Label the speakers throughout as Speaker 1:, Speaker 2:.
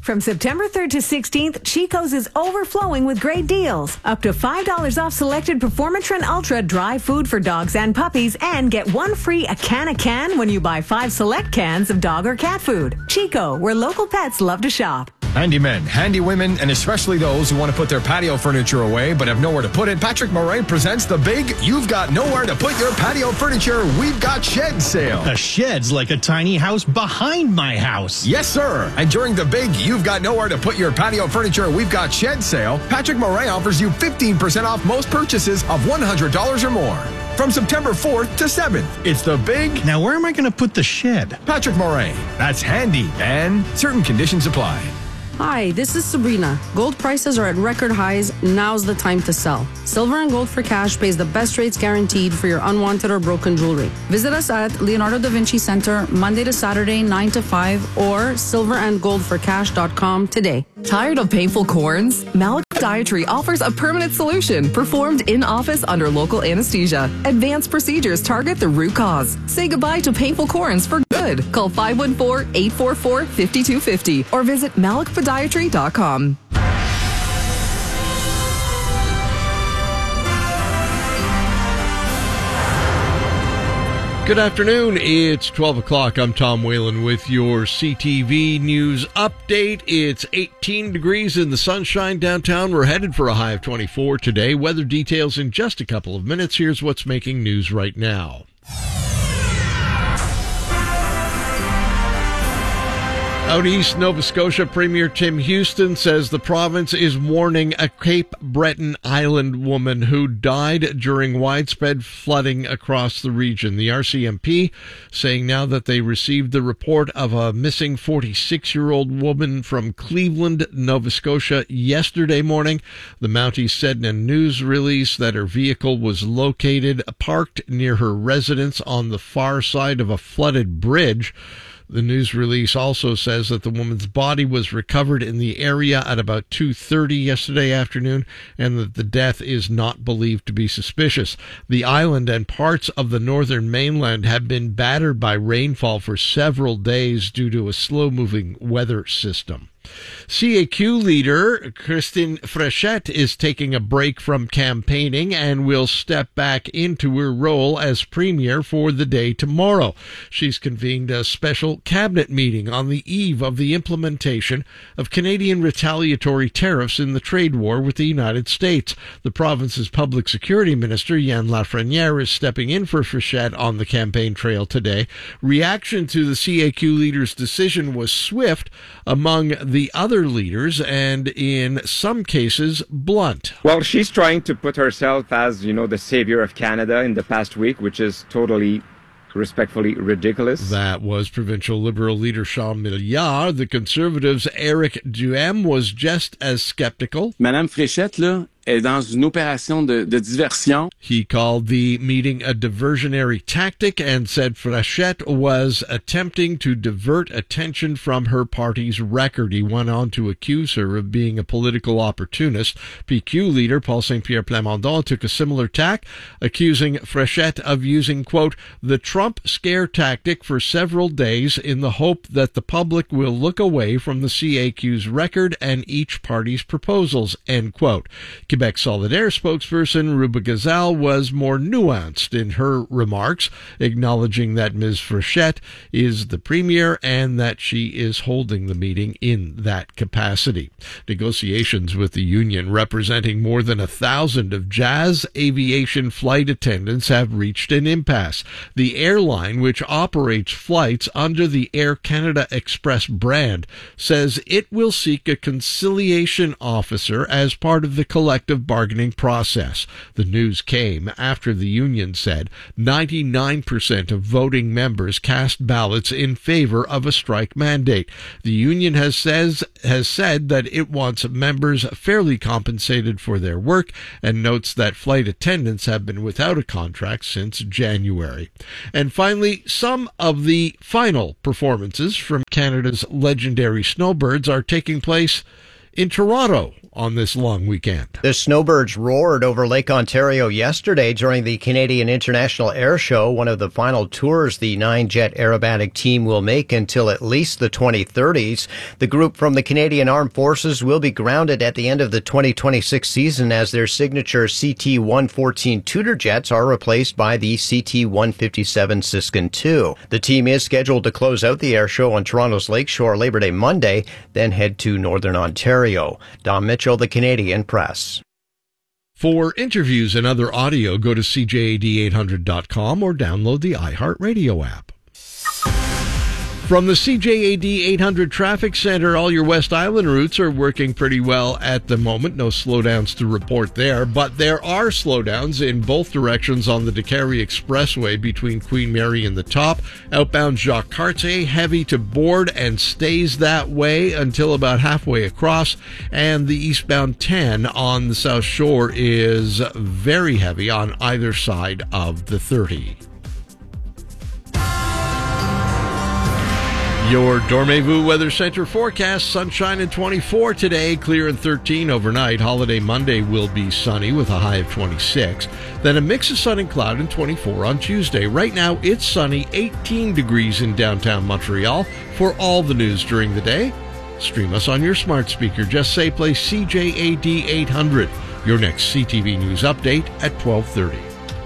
Speaker 1: From September 3rd to 16th, Chico's is overflowing with great deals. Up to $5 off selected Performatrin Ultra dry food for dogs and puppies, and get one free a can when you buy 5 select cans of dog or cat food. Chico, where local pets love to shop.
Speaker 2: Handy men, handy women, and especially those who want to put their patio furniture away but have nowhere to put it, Patrick Morin presents the big You've Got Nowhere to Put Your Patio Furniture We've Got Shed sale.
Speaker 3: A shed's like a tiny house behind my house.
Speaker 2: Yes, sir. And during the big You've Got Nowhere to Put Your Patio Furniture We've Got Shed sale, Patrick Morin offers you 15% off most purchases of $100 or more. From September 4th to 7th, it's the big...
Speaker 3: Now, where am I going to put the shed?
Speaker 2: Patrick Morin. That's handy, and certain conditions apply.
Speaker 4: Hi, this is Sabrina. Gold prices are at record highs. Now's the time to sell. Silver and Gold for Cash pays the best rates guaranteed for your unwanted or broken jewelry. Visit us at Leonardo da Vinci Center Monday to Saturday, 9 to 5, or silverandgoldforcash.com today.
Speaker 5: Tired of painful corns? Malik Podiatry offers a permanent solution performed in-office under local anesthesia. Advanced procedures target the root cause. Say goodbye to painful corns for good. Call 514-844-5250 or visit malikpodiatry.com.
Speaker 6: Good afternoon. It's 12 o'clock. I'm Tom Whalen with your CTV News update. It's 18 degrees in the sunshine downtown. We're headed for a high of 24 today. Weather details in just a couple of minutes. Here's what's making news right now. Out east, Nova Scotia Premier Tim Houston says the province is mourning a Cape Breton Island woman who died during widespread flooding across the region. The RCMP saying now that they received the report of a missing 46-year-old woman from Cleveland, Nova Scotia yesterday morning. The Mounties said in a news release that her vehicle was located parked near her residence on the far side of a flooded bridge. The news release also says that the woman's body was recovered in the area at about 2:30 yesterday afternoon and that the death is not believed to be suspicious. The island and parts of the northern mainland have been battered by rainfall for several days due to a slow-moving weather system. CAQ leader Christine Frechette is taking a break from campaigning and will step back into her role as premier for the day tomorrow. She's convened a special cabinet meeting on the eve of the implementation of Canadian retaliatory tariffs in the trade war with the United States. The province's public security minister, Yann Lafrenière, is stepping in for Frechette on the campaign trail today. Reaction to the CAQ leader's decision was swift among the other leaders and in some cases blunt.
Speaker 7: Well, she's trying to put herself as, the savior of Canada in the past week, which is totally, respectfully ridiculous.
Speaker 6: That was provincial Liberal leader Charles Milliard. The Conservatives' Éric Duhem was just as skeptical.
Speaker 8: Madame Fréchette, là, est dans une opération de diversion.
Speaker 6: He called the meeting a diversionary tactic and said Frechette was attempting to divert attention from her party's record. He went on to accuse her of being a political opportunist. PQ leader Paul Saint-Pierre Plamondon took a similar tack, accusing Frechette of using, quote, the Trump scare tactic for several days in the hope that the public will look away from the CAQ's record and each party's proposals, end quote. Quebec Solidaire spokesperson Ruba Gazal was more nuanced in her remarks, acknowledging that Ms. Frechette is the premier and that she is holding the meeting in that capacity. Negotiations with the union representing more than 1,000 of Jazz Aviation flight attendants have reached an impasse. The airline, which operates flights under the Air Canada Express brand, says it will seek a conciliation officer as part of the collective bargaining process. The news came after the union said 99% of voting members cast ballots in favor of a strike mandate. The union has said that it wants members fairly compensated for their work and notes that flight attendants have been without a contract since January. And finally, some of the final performances from Canada's legendary snowbirds are taking place in Toronto on this long weekend.
Speaker 9: The snowbirds roared over Lake Ontario yesterday during the Canadian International Air Show, one of the final tours the 9-jet aerobatic team will make until at least the 2030s. The group from the Canadian Armed Forces will be grounded at the end of the 2026 season as their signature CT-114 Tudor jets are replaced by the CT-157 Siskin II. The team is scheduled to close out the air show on Toronto's Lakeshore Labor Day Monday, then head to Northern Ontario. Dom Mitchell, the Canadian Press.
Speaker 6: For interviews and other audio, go to CJAD800.com or download the iHeartRadio app. From the CJAD 800 Traffic Center, all your West Island routes are working pretty well at the moment. No slowdowns to report there, but there are slowdowns in both directions on the Décarie Expressway between Queen Mary and the Top. Outbound Jacques Cartier, heavy to board and stays that way until about halfway across. And the eastbound 10 on the South Shore is very heavy on either side of the 30. Your Dormez-vous Weather Center forecast: sunshine and 24 today, clear and 13 overnight. Holiday Monday will be sunny with a high of 26. Then a mix of sun and cloud and 24 on Tuesday. Right now it's sunny, 18 degrees in downtown Montreal. For all the news during the day, stream us on your smart speaker. Just say play CJAD 800. Your next CTV News update at 12:30.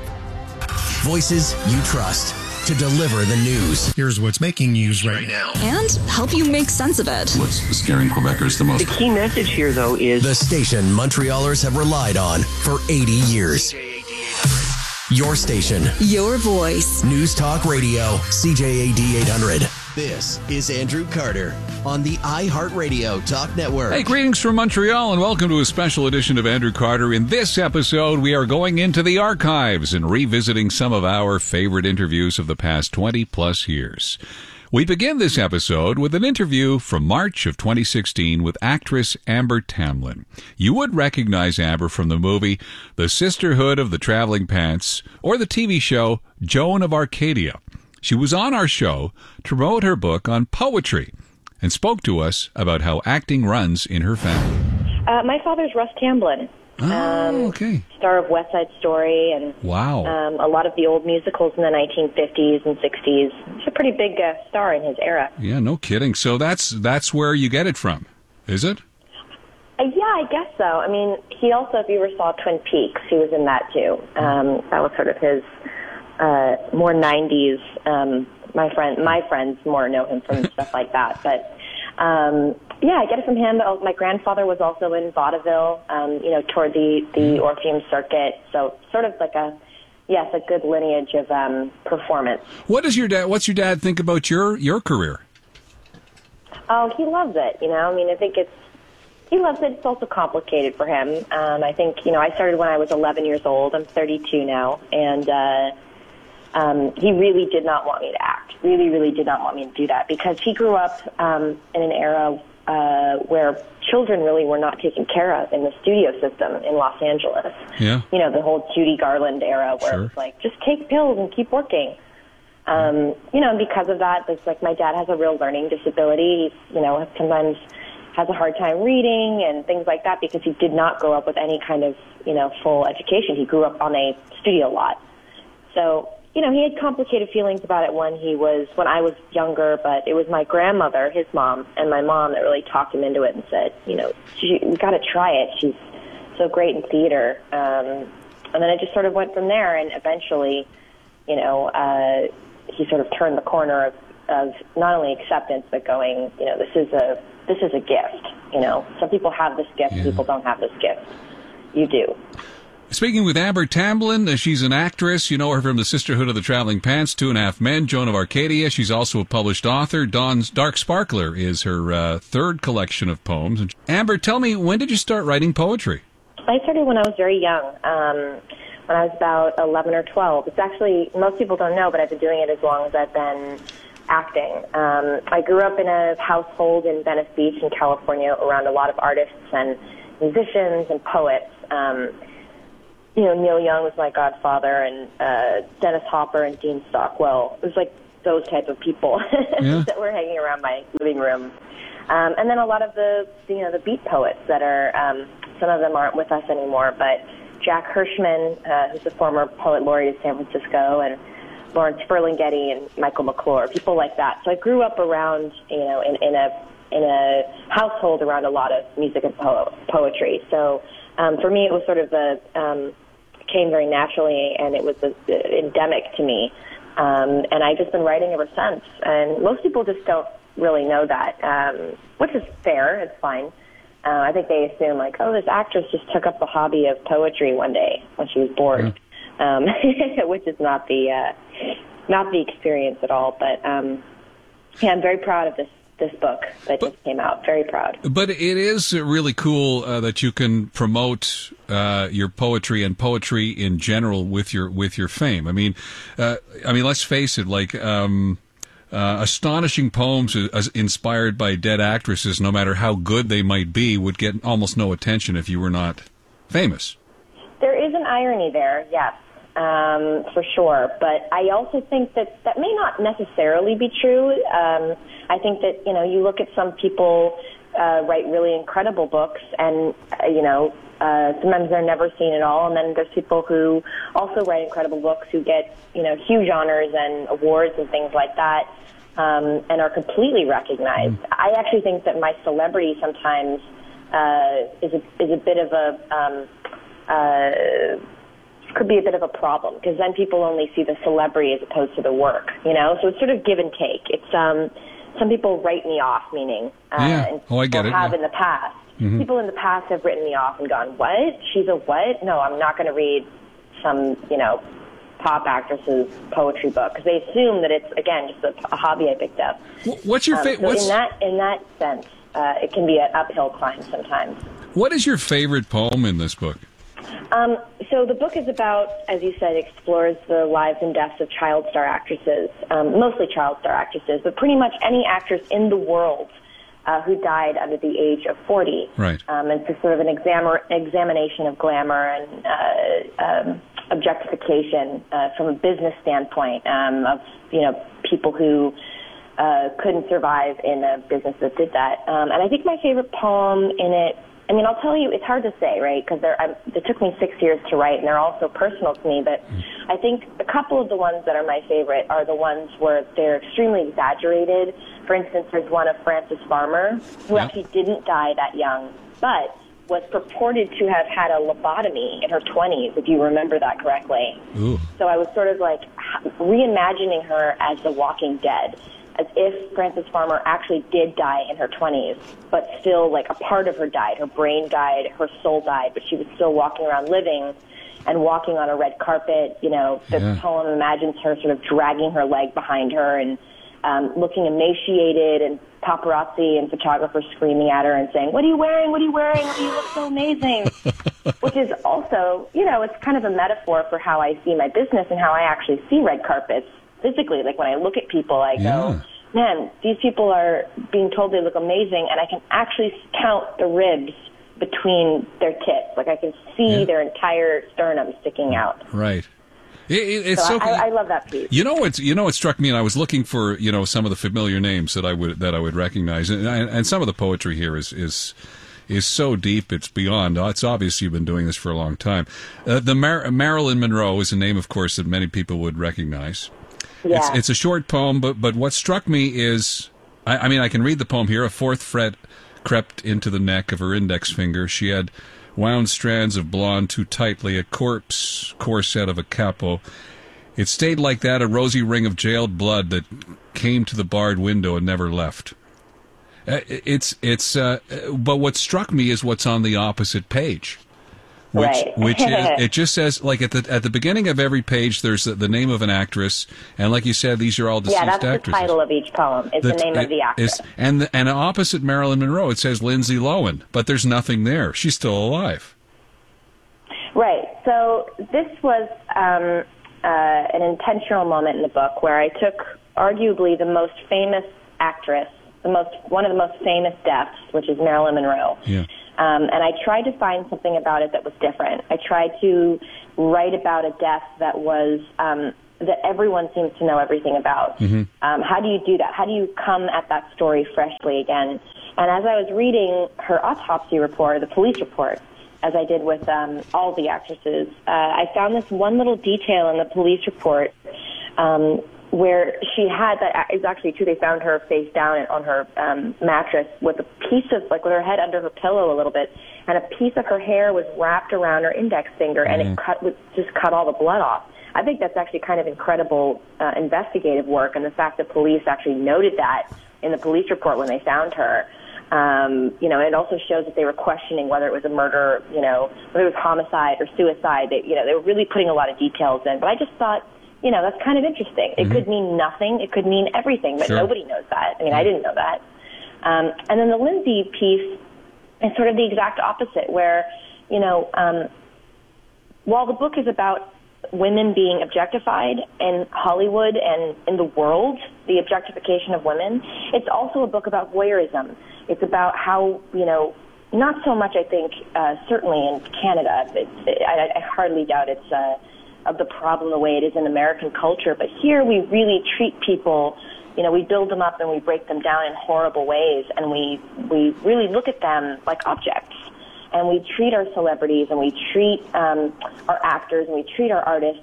Speaker 10: Voices you trust to deliver the news.
Speaker 11: Here's what's making news right now.
Speaker 12: And help you make sense of it.
Speaker 13: What's scaring Quebecers the most?
Speaker 14: The key message here, though, is
Speaker 10: the station Montrealers have relied on for 80 years. Your station.
Speaker 12: Your voice.
Speaker 10: News Talk Radio, CJAD 800. This is Andrew Carter on the iHeartRadio Talk Network.
Speaker 15: Hey, greetings from Montreal and welcome to a special edition of Andrew Carter. In this episode, we are going into the archives and revisiting some of our favorite interviews of the past 20-plus years. We begin this episode with an interview from March of 2016 with actress Amber Tamblyn. You would recognize Amber from the movie The Sisterhood of the Traveling Pants or the TV show Joan of Arcadia. She was on our show to promote her book on poetry and spoke to us about how acting runs in her family.
Speaker 16: My father's Russ Tamblyn.
Speaker 15: Okay.
Speaker 16: Star of West Side Story and
Speaker 15: wow.
Speaker 16: A lot of the old musicals in the 1950s and 60s. He's a pretty big star in his era.
Speaker 15: Yeah, no kidding. So that's where you get it from, is it?
Speaker 16: Yeah, I guess so. I mean, he also, if you ever saw Twin Peaks, he was in that too. That was sort of his more 90s. My friends more know him from stuff like that. But yeah, I get it from him. My grandfather was also in vaudeville, toward the Orpheum circuit. So sort of like a good lineage of performance.
Speaker 15: What's your dad think about your career?
Speaker 16: Oh, he loves it. I think he loves it. It's also complicated for him. I think, I started when I was 11 years old. I'm 32 now, and he really did not want me to act. Really, really did not want me to do that because he grew up in an era where children really were not taken care of in the studio system in Los Angeles.
Speaker 15: Yeah.
Speaker 16: The whole Judy Garland era where it was like, just take pills and keep working. And because of that, it's like my dad has a real learning disability. He's, sometimes has a hard time reading and things like that because he did not grow up with any kind of, full education. He grew up on a studio lot. So, he had complicated feelings about it when I was younger, but it was my grandmother, his mom, and my mom that really talked him into it and said, we got to try it. She's so great in theater. And then it just sort of went from there, and eventually, he sort of turned the corner of not only acceptance, but going, this is a gift. Some people have this gift, people don't have this gift. You do.
Speaker 15: Speaking with Amber Tamblyn, she's an actress. You know her from The Sisterhood of the Traveling Pants, 2.5 Men, Joan of Arcadia. She's also a published author. Dawn's Dark Sparkler is her third collection of poems. Amber, tell me, when did you start writing poetry?
Speaker 16: I started when I was very young, when I was about 11 or 12. It's actually, most people don't know, but I've been doing it as long as I've been acting. I grew up in a household in Venice Beach in California around a lot of artists and musicians and poets. Neil Young was my godfather, and Dennis Hopper and Dean Stockwell. It was like those type of people that were hanging around my living room. And then a lot of the beat poets that are, some of them aren't with us anymore, but Jack Hirschman, who's a former poet laureate of San Francisco, and Lawrence Ferlinghetti and Michael McClure, people like that. So I grew up around, in a household around a lot of music and poetry. So for me, it was sort of came very naturally, and it was endemic to me. And I've just been writing ever since. And most people just don't really know that, which is fair. It's fine. I think they assume, like, oh, this actress just took up the hobby of poetry one day when she was bored, which is not the experience at all. But yeah, I'm very proud of this book that just came out. Very proud.
Speaker 15: But it is really cool that you can promote your poetry and poetry in general with your fame. I mean, let's face it, like. Astonishing poems inspired by dead actresses, no matter how good they might be, would get almost no attention if you were not famous. There
Speaker 16: is an irony there, yes, for sure. But I also think that may not necessarily be true. I think that, you look at some people write really incredible books, and, sometimes they're never seen at all. And then there's people who also write incredible books who get, huge honors and awards and things like that. And are completely recognized. I actually think that my celebrity sometimes is a bit of could be a bit of a problem, because then people only see the celebrity as opposed to the work. So it's sort of give and take. It's some people write me off, meaning
Speaker 15: I get it.
Speaker 16: Have in the past. Mm-hmm. People in the past have written me off and gone, "What? She's a what? No, I'm not going to read some pop actress's poetry book," because they assume that it's, again, just a hobby I picked up.
Speaker 15: What's your favorite?
Speaker 16: So in that sense, it can be an uphill climb sometimes.
Speaker 15: What is your favorite poem in this book?
Speaker 16: So the book is about, as you said, explores the lives and deaths of child star actresses, mostly child star actresses, but pretty much any actress in the world who died under the age of 40.
Speaker 15: Right.
Speaker 16: It's just sort of an examination of glamour and objectification from a business standpoint of people who couldn't survive in a business that did that. And I think my favorite poem in it, I'll tell you, it's hard to say, right? Because it took me 6 years to write, and they're all so personal to me. But I think a couple of the ones that are my favorite are the ones where they're extremely exaggerated. For instance, there's one of Frances Farmer, who actually didn't die that young, but was purported to have had a lobotomy in her 20s, if you remember that correctly.
Speaker 15: Ooh.
Speaker 16: So I was sort of like reimagining her as the Walking Dead, as if Frances Farmer actually did die in her 20s, but still, like, a part of her died. Her brain died, her soul died, but she was still walking around living and walking on a red carpet. The poem imagines her sort of dragging her leg behind her and looking emaciated, and paparazzi and photographers screaming at her and saying, "What are you wearing? What are you wearing? You look so amazing." Which is also, it's kind of a metaphor for how I see my business and how I actually see red carpets physically. Like, when I look at people, I go, man, these people are being told they look amazing, and I can actually count the ribs between their tits. Like, I can see their entire sternum sticking out.
Speaker 15: Right. It's so
Speaker 16: I love that piece.
Speaker 15: What struck me, and I was looking for some of the familiar names that I would recognize, and some of the poetry here is so deep it's beyond. It's obvious you've been doing this for a long time. Marilyn Monroe is a name, of course, that many people would recognize.
Speaker 16: Yeah.
Speaker 15: It's a short poem, but what struck me is, I can read the poem here. A fourth fret crept into the neck of her index finger. She had wound strands of blonde too tightly, a corpse corset of a capo. It stayed like that, a rosy ring of jailed blood that came to the barred window and never left. But what struck me is what's on the opposite page, which is, it just says, like, at the beginning of every page, there's the name of an actress, and like you said, these are all deceased actresses.
Speaker 16: Yeah, that's the title of each poem, is the name of the actress.
Speaker 15: And opposite Marilyn Monroe, it says Lindsay Lohan, but there's nothing there. She's still alive.
Speaker 16: Right. So this was an intentional moment in the book where I took arguably the most famous actress, one of the most famous deaths, which is Marilyn Monroe.
Speaker 15: Yeah.
Speaker 16: And I tried to find something about it that was different. I tried to write about a death that was that everyone seems to know everything about. How do you do that? How do you come at that story freshly again? And as I was reading her autopsy report, the police report, as I did with all the actresses, I found this one little detail in the police report where she had, that is actually true, they found her face down on her mattress with a piece of, like with her head under her pillow a little bit, and a piece of her hair was wrapped around her index finger, and it just cut all the blood off. I think that's actually kind of incredible investigative work, and the fact that police actually noted that in the police report when they found her. You know, it also shows that they were questioning whether it was a murder, you know, whether it was homicide or suicide. They were really putting a lot of details in. But I just thought, you know, that's kind of interesting. It could mean nothing. It could mean everything, but nobody knows that. I mean, I didn't know that. And then the Lindsay piece is sort of the exact opposite, where, you know, while the book is about women being objectified in Hollywood and in the world, the objectification of women, it's also a book about voyeurism. It's about how, you know, not so much, I think, certainly in Canada, I hardly doubt it's of the problem the way it is in American culture, but here we really treat people, you know, we build them up and we break them down in horrible ways, and we really look at them like objects. And we treat our celebrities and we treat our actors and we treat our artists,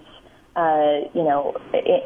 Speaker 16: you know,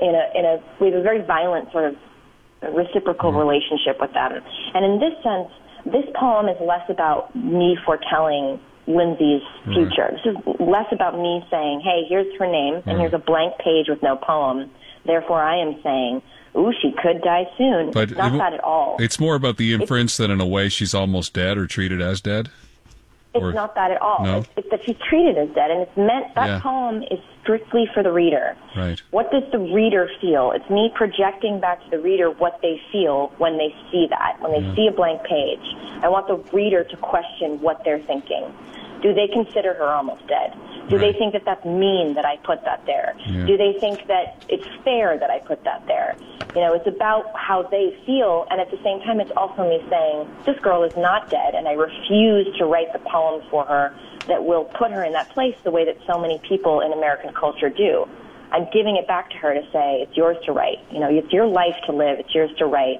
Speaker 16: we have a very violent sort of reciprocal relationship with them. And in this sense, this poem is less about me foretelling Lindsay's future. This is less about me saying, hey, here's her name and here's a blank page with no poem. Therefore, I am saying, ooh, she could die soon.
Speaker 15: But
Speaker 16: it's not that at all.
Speaker 15: It's more about the inference that in a way she's almost dead or treated as dead?
Speaker 16: It's not that at all.
Speaker 15: No?
Speaker 16: It's that she's treated as dead, and it's meant, that poem is strictly for the reader.
Speaker 15: Right.
Speaker 16: What does the reader feel? It's me projecting back to the reader what they feel when they see that, when they see a blank page. I want the reader to question what they're thinking. Do they consider her almost dead? Do they think that that's mean that I put that there?
Speaker 15: Yeah.
Speaker 16: Do they think that it's fair that I put that there? You know, it's about how they feel, and at the same time, it's also me saying, this girl is not dead, and I refuse to write the poem for her that will put her in that place the way that so many people in American culture do. I'm giving it back to her to say, it's yours to write. You know, it's your life to live. It's yours to write.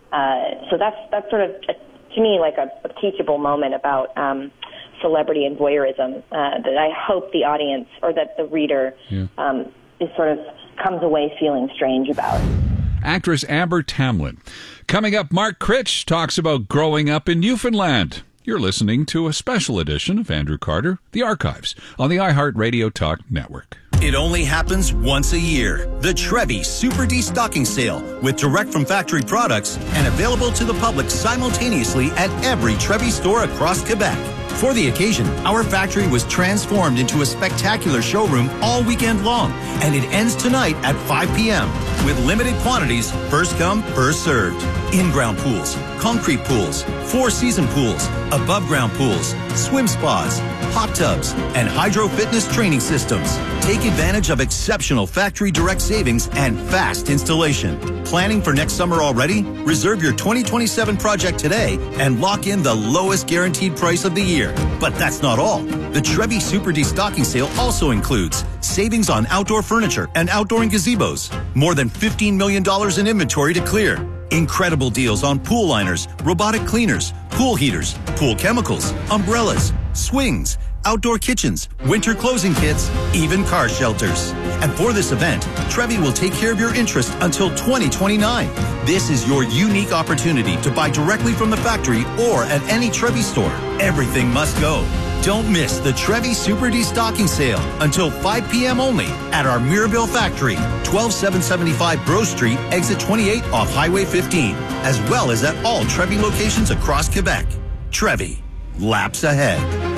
Speaker 16: So that's sort of, to me, like a teachable moment about celebrity and voyeurism that I hope the audience or that the reader is sort of comes away feeling strange about.
Speaker 15: Actress Amber Tamlin. Coming up, Mark Critch talks about growing up in Newfoundland. You're listening to a special edition of Andrew Carter, The Archives, on the iHeartRadio Talk Network.
Speaker 14: It only happens once a year. The Trevi Super Destocking Sale, with direct from factory products and available to the public simultaneously at every Trevi store across Quebec. For the occasion, our factory was transformed into a spectacular showroom all weekend long, and it ends tonight at 5 p.m. with limited quantities, first come, first served. In-ground pools, concrete pools, four-season pools, above-ground pools, swim spas, hot tubs, and hydro fitness training systems. Take advantage of exceptional factory direct savings and fast installation. Planning for next summer already? Reserve your 2027 project today and lock in the lowest guaranteed price of the year. But that's not all. The Trevi Super Destocking Sale also includes savings on outdoor furniture and outdoor gazebos. More than $15 million in inventory to clear. Incredible deals on pool liners, robotic cleaners, pool heaters, pool chemicals, umbrellas, swings, outdoor kitchens, winter closing kits, even car shelters. And for this event, Trevi will take care of your interest until 2029. This is your unique opportunity to buy directly from the factory or at any Trevi store. Everything must go. Don't miss the Trevi Super Destocking Sale until 5 p.m. only at our Mirabel factory, 12775 Breaux Street, exit 28 off Highway 15, as well as at all Trevi locations across Quebec. Trevi, laps ahead.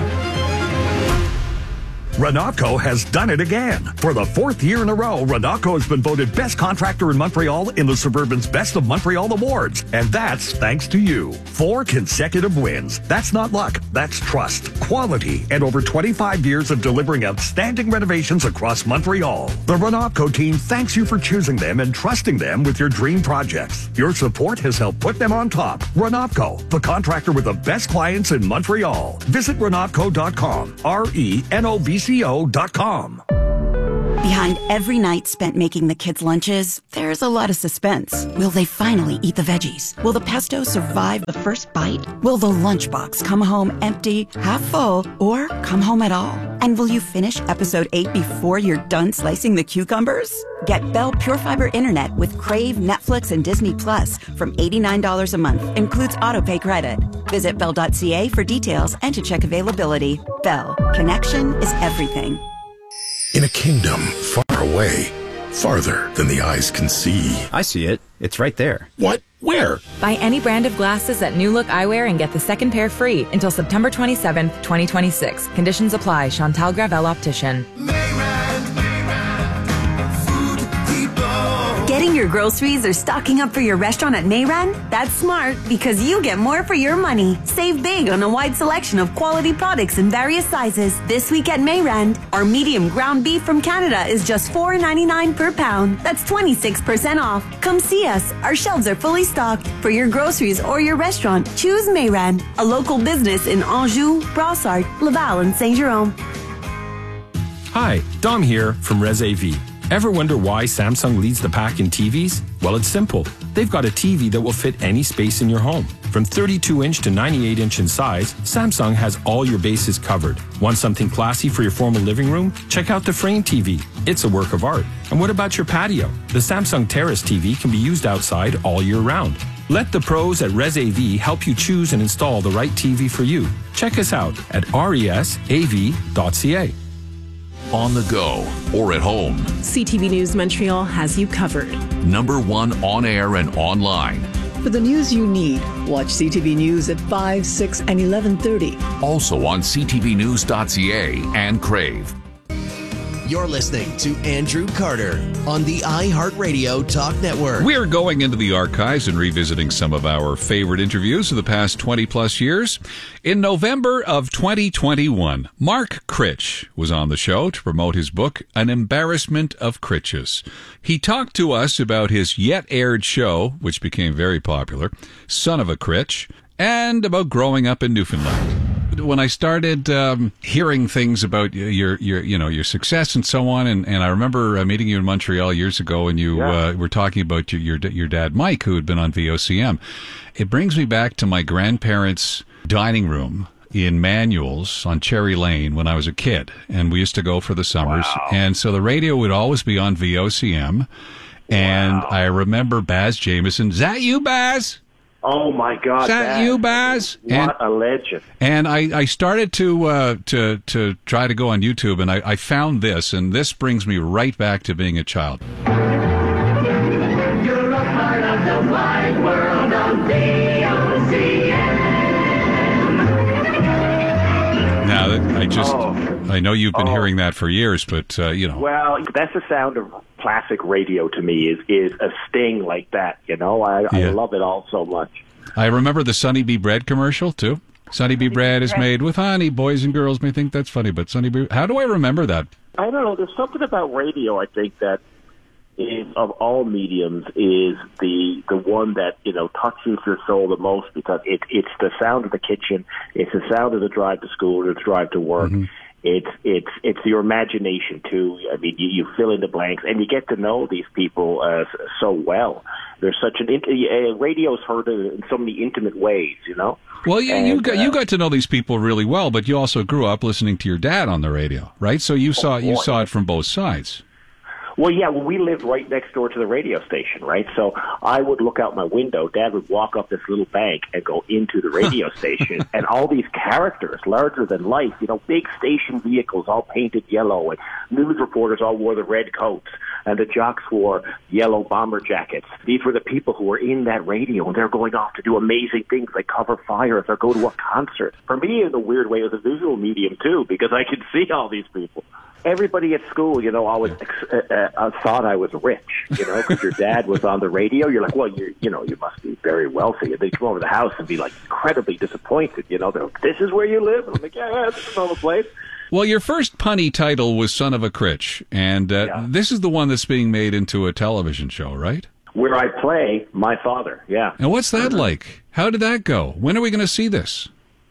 Speaker 17: Renatco has done it again. For the fourth year in a row, Renatco has been voted Best Contractor in Montreal in the Suburban's Best of Montreal Awards. And that's thanks to you. 4 consecutive wins. That's not luck. That's trust, quality, and over 25 years of delivering outstanding renovations across Montreal. The Renatco team thanks you for choosing them and trusting them with your dream projects. Your support has helped put them on top. Renatco, the contractor with the best clients in Montreal. Visit Renatco.com. RENOVCO.com.
Speaker 18: Behind every night spent making the kids' lunches, there's a lot of suspense. Will they finally eat the veggies? Will the pesto survive the first bite? Will the lunchbox come home empty, half full, or come home at all? And will you finish episode 8 before you're done slicing the cucumbers? Get Bell Pure Fiber Internet with Crave, Netflix, and Disney Plus from $89 a month. Includes autopay credit. Visit Bell.ca for details and to check availability. Bell. Connection is everything.
Speaker 11: In a kingdom far away, farther than the eyes can see.
Speaker 19: I see it. It's right there.
Speaker 11: What? Where?
Speaker 20: Buy any brand of glasses at New Look Eyewear and get the second pair free until September 27th, 2026. Conditions apply. Chantal Gravel Optician.
Speaker 1: Getting your groceries or stocking up for your restaurant at Mayran? That's smart because you get more for your money. Save big on a wide selection of quality products in various sizes. This week at Mayran, our medium ground beef from Canada is just $4.99 per pound. That's 26% off. Come see us. Our shelves are fully stocked. For your groceries or your restaurant, choose Mayran, a local business in Anjou, Brossard, Laval, and Saint-Jérôme.
Speaker 21: Hi, Dom here from Res AV. Ever wonder why Samsung leads the pack in TVs? Well, it's simple. They've got a TV that will fit any space in your home. From 32-inch to 98-inch in size, Samsung has all your bases covered. Want something classy for your formal living room? Check out the Frame TV. It's a work of art. And what about your patio? The Samsung Terrace TV can be used outside all year round. Let the pros at Res AV help you choose and install the right TV for you. Check us out at resav.ca.
Speaker 22: On the go or at home,
Speaker 23: CTV News Montreal has you covered.
Speaker 22: #1 on air and online.
Speaker 24: For the news you need, watch CTV News at 5, 6, and 11:30.
Speaker 22: Also on ctvnews.ca and Crave.
Speaker 10: You're listening to Andrew Carter on the iHeartRadio Talk Network.
Speaker 15: We're going into the archives and revisiting some of our favorite interviews of the past 20-plus years. In November of 2021, Mark Critch was on the show to promote his book, An Embarrassment of Critches. He talked to us about his yet-aired show, which became very popular, Son of a Critch, and about growing up in Newfoundland. When I started hearing things about your success and so on, and I remember meeting you in Montreal years ago, and you were talking about your dad Mike, who had been on VOCM. It brings me back to my grandparents' dining room in Manuel's on Cherry Lane when I was a kid, and we used to go for the summers. Wow. And so the radio would always be on VOCM, and I remember Baz Jameson. Is that you, Baz?
Speaker 25: Oh my God!
Speaker 15: Is that you, Baz?
Speaker 25: What a legend!
Speaker 15: And I started to try to go on YouTube, and I found this, and this brings me right back to being a child.
Speaker 26: You're a part of the wide world of VOCM.
Speaker 15: Now I know you've been hearing that for years, but
Speaker 25: Well, that's the sound of classic radio to me. Is a sting like that. I love it all so much.
Speaker 15: I remember the Sunny B Bread commercial too. Sunny B Bread is made with honey. Boys and girls may think that's funny, but Sunny B. How do I remember that?
Speaker 25: I don't know. There's something about radio, I think, that is, of all mediums, is the one that touches your soul the most, because it's the sound of the kitchen, it's the sound of the drive to school or the drive to work. Mm-hmm. It's your imagination too. I mean, you fill in the blanks, and you get to know these people so well. There's such radio's heard in so many intimate ways,
Speaker 15: Well, you got to know these people really well, but you also grew up listening to your dad on the radio, right? So you saw it from both sides.
Speaker 25: Well, yeah, we lived right next door to the radio station, right? So I would look out my window. Dad would walk up this little bank and go into the radio station, and all these characters, larger than life, big station vehicles all painted yellow, and news reporters all wore the red coats, and the jocks wore yellow bomber jackets. These were the people who were in that radio, and they're going off to do amazing things like cover fires or go to a concert. For me, in a weird way, it was a visual medium, too, because I could see all these people. Everybody at school, always thought I was rich, because your dad was on the radio. You're like, well, you must be very wealthy. And they come over to the house and be like incredibly disappointed. They're like, this is where you live? And I'm like, yeah, this is all the place.
Speaker 15: Well, your first punny title was Son of a Critch, and this is the one that's being made into a television show, right?
Speaker 25: Where I play my father, yeah.
Speaker 15: And what's that like? How did that go? When are we going to see this?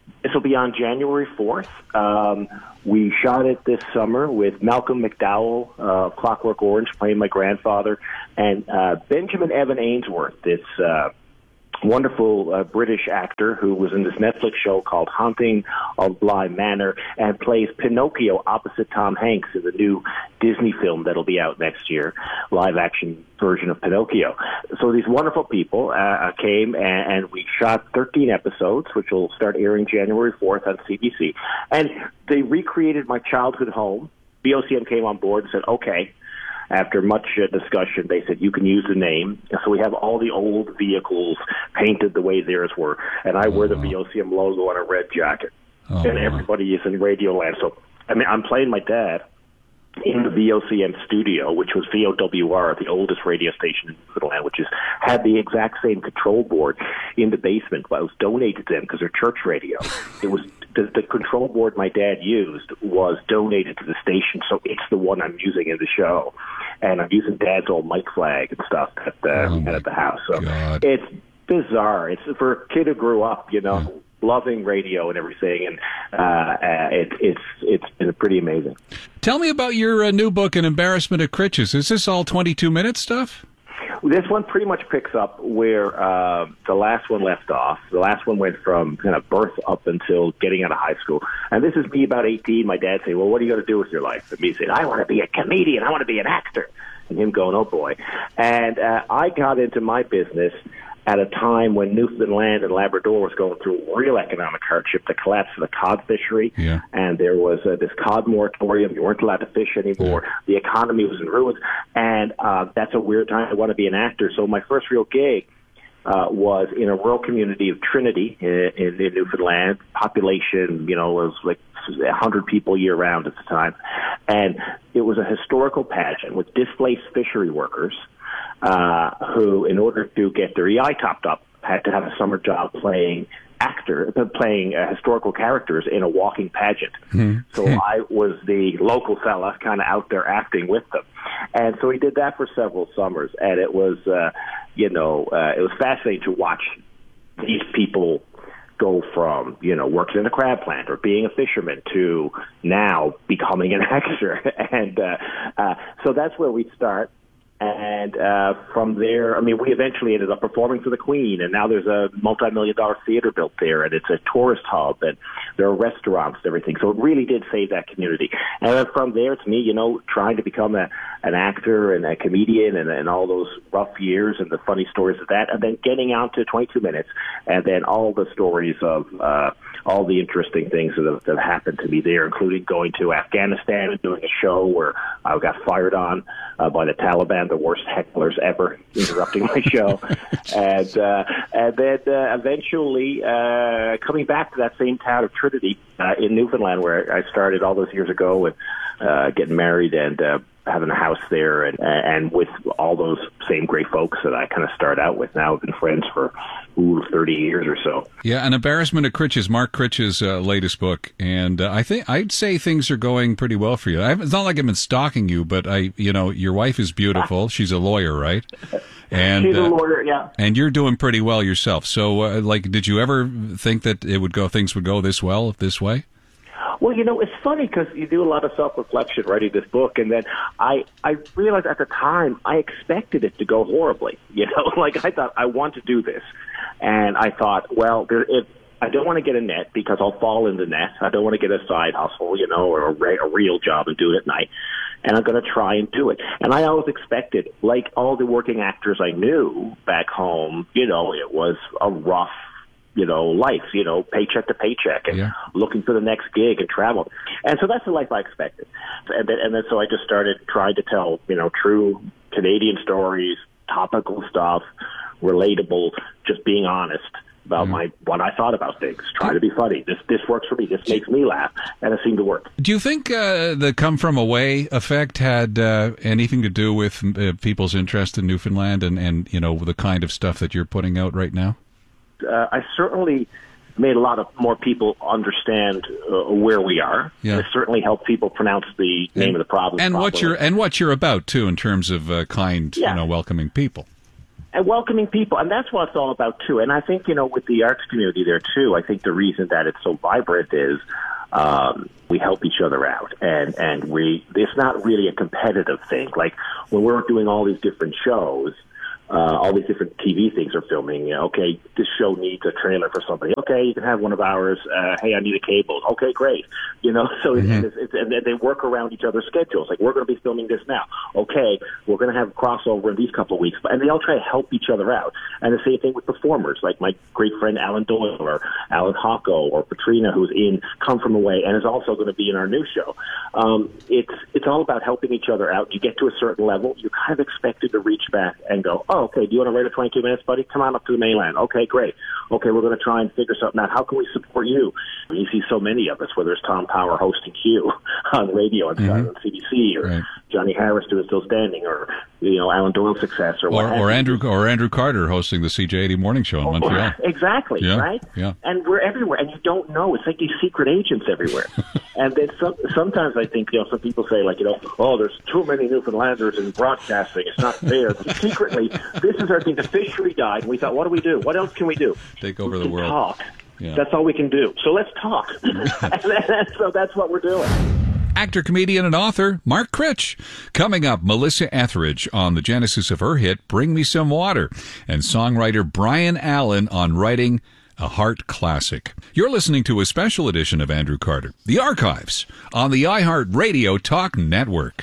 Speaker 25: This will be on January 4th. We shot it this summer with Malcolm McDowell, Clockwork Orange, playing my grandfather, and Benjamin Evan Ainsworth, this wonderful British actor who was in this Netflix show called Haunting of Bly Manor and plays Pinocchio opposite Tom Hanks in the new Disney film that'll be out next year, live-action version of Pinocchio. So these wonderful people came and we shot 13 episodes, which will start airing January 4th on CBC. And they recreated my childhood home. BOCM came on board and said, okay. After much discussion, they said, you can use the name. So we have all the old vehicles painted the way theirs were. And I wear the VOCM logo on a red jacket. And everybody is in Radioland. So, I mean, I'm playing my dad in the VOCM studio, which was VOWR, the oldest radio station in Newfoundland, which had the exact same control board in the basement, but it was donated to them because they're church radio. It was the control board my dad used was donated to the station, so it's the one I'm using in the show. And I'm using Dad's old mic flag and stuff that we had at the house. So it's bizarre. It's for a kid who grew up, loving radio and everything, and it's been pretty amazing.
Speaker 15: Tell me about your new book, An Embarrassment of Critches. Is this all 22-minute stuff?
Speaker 25: This one pretty much picks up where the last one left off. The last one went from kind of birth up until getting out of high school. And this is me about 18. My dad saying, well, what are you going to do with your life? And me saying, I want to be a comedian. I want to be an actor. And him going, oh, boy. And I got into my business at a time when Newfoundland and Labrador was going through real economic hardship, the collapse of the cod fishery, and there was this cod moratorium. You weren't allowed to fish anymore. The economy was in ruins, and that's a weird time to want to be an actor. So my first real gig was in a rural community of Trinity in Newfoundland. Population, was like 100 people year-round at the time. And it was a historical pageant with displaced fishery workers who, in order to get their EI topped up, had to have a summer job playing historical characters in a walking pageant. So I was the local fella kind of out there acting with them. And so we did that for several summers, and it was, it was fascinating to watch these people go from, working in a crab plant or being a fisherman to now becoming an actor. And so that's where we start. And from there, we eventually ended up performing for the Queen, and now there's a multi-million-dollar theater built there, and it's a tourist hub, and there are restaurants and everything. So it really did save that community. And then from there, it's me, trying to become an actor and a comedian and all those rough years and the funny stories of that, and then getting out to 22 minutes, and then all the stories of all the interesting things that have happened to me there, including going to Afghanistan and doing a show where I got fired on by the Taliban, the worst hecklers ever, interrupting my show, and then eventually coming back to that same town of Trinity in Newfoundland, where I started all those years ago, and getting married and having a house there, and with all those same great folks that I kind of started out with. Now I've been friends for 30 years or so.
Speaker 15: Yeah, An Embarrassment of Critches, Mark Critch's latest book, and I'd say things are going pretty well for you. It's not like I've been stalking you, but your wife is beautiful. She's a lawyer, right? And
Speaker 25: she's a lawyer, yeah.
Speaker 15: And you're doing pretty well yourself. So, did you ever think that things would go this well, this way?
Speaker 25: Well, it's funny because you do a lot of self-reflection writing this book, and then I realized at the time I expected it to go horribly. I thought, I want to do this. And I thought, well, I don't want to get a net because I'll fall in the net. I don't want to get a side hustle, or a real job and do it at night. And I'm going to try and do it. And I always expected, like all the working actors I knew back home, it was a rough, life, paycheck to paycheck and looking for the next gig and travel. And so that's the life I expected. And then so I just started trying to tell, true Canadian stories, topical stuff, relatable, just being honest about what I thought about things, trying to be funny. This works for me. This makes me laugh, and it seemed to work.
Speaker 15: Do you think the Come From Away effect had anything to do with people's interest in Newfoundland and the kind of stuff that you're putting out right now?
Speaker 25: I certainly made a lot of more people understand where we are. Yeah. It certainly helped people pronounce the name of the province
Speaker 15: and
Speaker 25: properly.
Speaker 15: what you're about too, in terms of kind, welcoming people.
Speaker 25: And welcoming people, and that's what it's all about too. And I think, with the arts community there too, I think the reason that it's so vibrant is we help each other out, and it's not really a competitive thing. Like when we're doing all these different shows, all these different TV things are filming. Okay, this show needs a trailer for somebody. Okay, you can have one of ours. Hey, I need a cable. Okay, great. So and they work around each other's schedules. Like, we're going to be filming this now. Okay, we're going to have a crossover in these couple of weeks. And they all try to help each other out. And the same thing with performers, like my great friend Alan Doyle or Alan Hocko or Patrina, who's in Come From Away and is also going to be in our new show. It's all about helping each other out. You get to a certain level, you're kind of expected to reach back and go, oh, okay, do you want to write a 22 minutes, buddy? Come on up to the mainland. Okay, great. Okay, we're going to try and figure something out. How can we support you? You see so many of us, whether it's Tom Power hosting Q on radio on CBC, or Johnny Harris doing Still Standing, or Alan Doyle's success, or
Speaker 15: Andrew Carter hosting the CJ80 Morning Show in Montreal.
Speaker 25: Exactly, right? Yeah. And we're everywhere, and you don't know. It's like these secret agents everywhere. And then sometimes I think, some people say, oh, there's too many Newfoundlanders in broadcasting. It's not fair. Secretly, this is our thing. The fishery died, and we thought, what do we do? What else can we do?
Speaker 15: Take over the world.
Speaker 25: Talk.
Speaker 15: Yeah.
Speaker 25: That's all we can do. So let's talk. So that's what we're doing.
Speaker 15: Actor, comedian, and author Mark Critch. Coming up, Melissa Etheridge on the genesis of her hit Bring Me Some Water, and songwriter Brian Allen on writing a heart classic. You're listening to a special edition of Andrew Carter, The Archives, on the iHeart Radio Talk Network.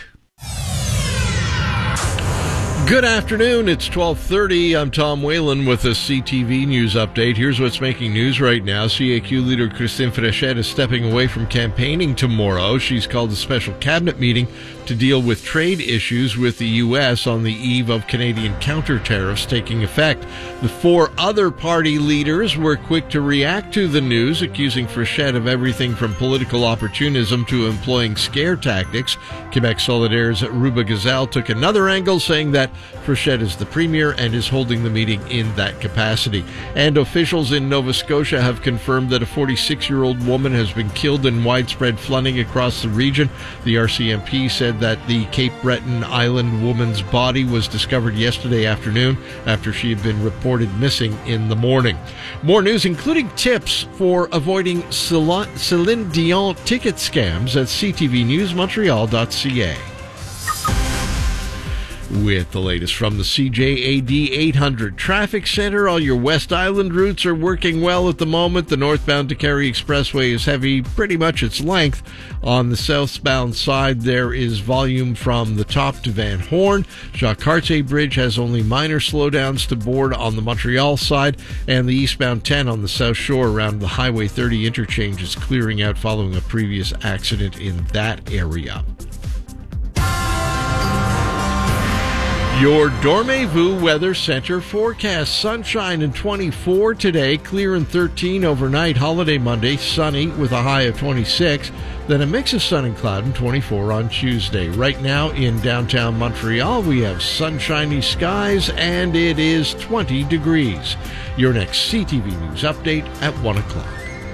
Speaker 6: Good afternoon. It's 12:30. I'm Tom Whalen with a CTV News update. Here's what's making news right now. CAQ leader Christine Fréchette is stepping away from campaigning tomorrow. She's called a special cabinet meeting to deal with trade issues with the U.S. on the eve of Canadian counter tariffs taking effect. The four other party leaders were quick to react to the news, accusing Fréchette of everything from political opportunism to employing scare tactics. Quebec Solidaire's Ruba Gazelle took another angle, saying that Fréchette is the premier and is holding the meeting in that capacity. And officials in Nova Scotia have confirmed that a 46-year-old woman has been killed in widespread flooding across the region. The RCMP said that the Cape Breton Island woman's body was discovered yesterday afternoon after she had been reported missing in the morning. More news, including tips for avoiding Celine Dion ticket scams at ctvnewsmontreal.ca. With the latest from the CJAD 800 Traffic Center, all your West Island routes are working well at the moment. The northbound to Carey Expressway is heavy pretty much its length. On the southbound side, there is volume from the top to Van Horn. Jacques Cartier Bridge has only minor slowdowns to board on the Montreal side, and the eastbound 10 on the South Shore around the Highway 30 interchange is clearing out following a previous accident in that area. Your Dormez-vous Weather Center forecast: sunshine and 24 today, clear and 13 overnight. Holiday Monday, sunny with a high of 26. Then a mix of sun and cloud and 24 on Tuesday. Right now in downtown Montreal, we have sunshiny skies and it is 20 degrees. Your next CTV News update at 1 o'clock.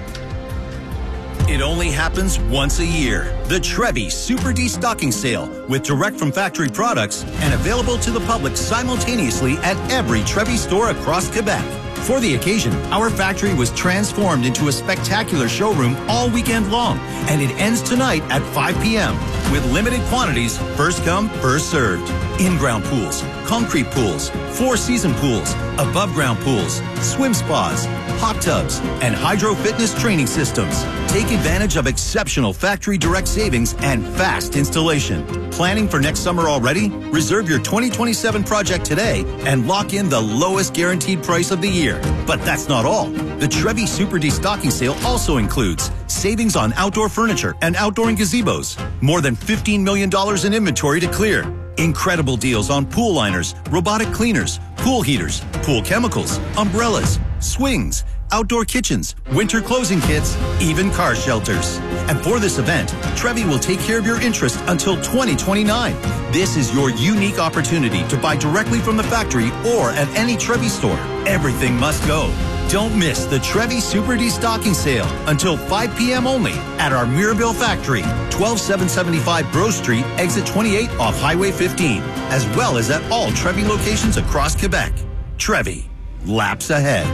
Speaker 14: It only happens once a year. The Trevi Super Destocking Sale with direct from factory products and available to the public simultaneously at every Trevi store across Quebec. For the occasion, our factory was transformed into a spectacular showroom all weekend long, and it ends tonight at 5 p.m. with limited quantities, first come, first served. In-ground pools, concrete pools, four-season pools, above-ground pools, swim spas, hot tubs, and hydro fitness training systems. Take advantage of exceptional factory direct savings and fast installation. Planning for next summer already? Reserve your 2027 project today and lock in the lowest guaranteed price of the year. But that's not all. The Trevi Super Destocking Sale also includes savings on outdoor furniture and outdoor gazebos. More than $15 million in inventory to clear. Incredible deals on pool liners, robotic cleaners, pool heaters, pool chemicals, umbrellas, swings, outdoor kitchens, winter closing kits, even car shelters. And for this event, Trevi will take care of your interest until 2029. This is your unique opportunity to buy directly from the factory or at any Trevi store. Everything must go. Don't miss the Trevi Super Destocking Sale until 5 p.m. only at our Mirabel factory, 12775 Breaux Street, exit 28 off Highway 15, as well as at all Trevi locations across Quebec. Trevi, laps ahead.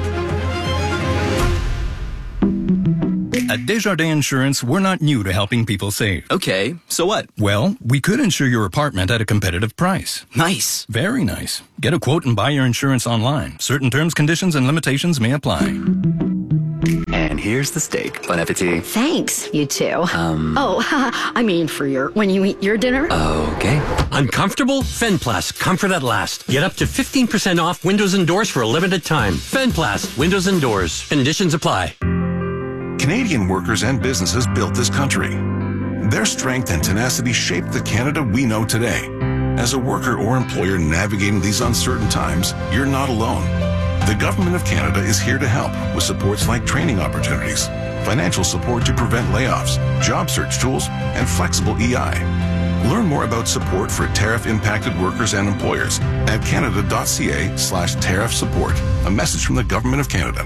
Speaker 2: At Desjardins Insurance, we're not new to helping people save.
Speaker 3: Okay, so what?
Speaker 2: Well, we could insure your apartment at a competitive price.
Speaker 3: Nice.
Speaker 2: Very nice. Get a quote and buy your insurance online. Certain terms, conditions, and limitations may apply.
Speaker 3: And here's the steak. Bon appetit.
Speaker 4: Thanks, you too. I mean for when you eat your dinner.
Speaker 3: Okay.
Speaker 5: Uncomfortable? Fenplast, comfort at last. Get up to 15% off windows and doors for a limited time. Fenplast, windows and doors. Conditions apply.
Speaker 11: Canadian workers and businesses built this country. Their strength and tenacity shaped the Canada we know today. As a worker or employer navigating these uncertain times, you're not alone. The Government of Canada is here to help with supports like training opportunities, financial support to prevent layoffs, job search tools, and flexible EI. Learn more about support for tariff-impacted workers and employers at canada.ca/tariff support. A message from the Government of Canada.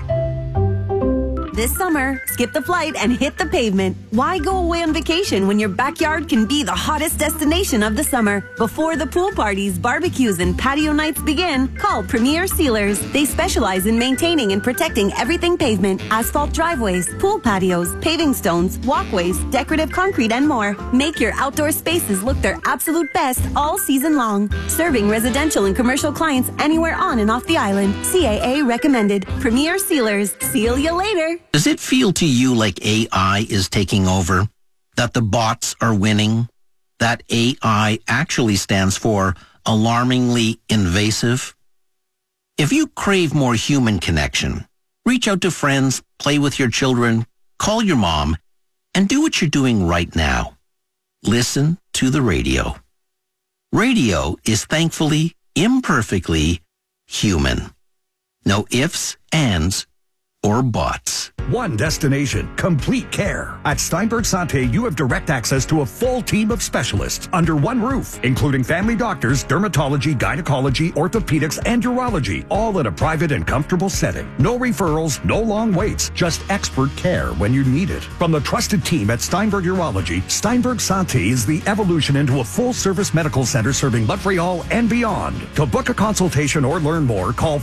Speaker 7: This summer, skip the flight and hit the pavement. Why go away on vacation when your backyard can be the hottest destination of the summer? Before the pool parties, barbecues, and patio nights begin, call Premier Sealers. They specialize in maintaining and protecting everything pavement, asphalt driveways, pool patios, paving stones, walkways, decorative concrete, and more. Make your outdoor spaces look their absolute best all season long. Serving residential and commercial clients anywhere on and off the island. CAA recommended. Premier Sealers. Seal you later.
Speaker 19: Does it feel to you like AI is taking over? That the bots are winning? That AI actually stands for alarmingly invasive? If you crave more human connection, reach out to friends, play with your children, call your mom, and do what you're doing right now. Listen to the radio. Radio is thankfully, imperfectly human. No ifs, ands, or bots.
Speaker 17: One destination, complete care. At Steinberg Santé, you have direct access to a full team of specialists under one roof, including family doctors, dermatology, gynecology, orthopedics, and urology, all in a private and comfortable setting. No referrals, no long waits, just expert care when you need it. From the trusted team at Steinberg Urology, Steinberg Santé is the evolution into a full-service medical center serving Montreal and beyond. To book a consultation or learn more, call